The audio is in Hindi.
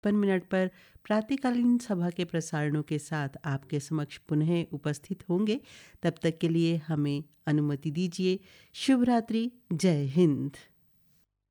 मिनट पर प्रातःकालीन सभा के प्रसारणों के साथ आपके समक्ष पुनः उपस्थित होंगे। तब तक के लिए हमें अनुमति दीजिए। शुभ रात्रि। जय हिंद।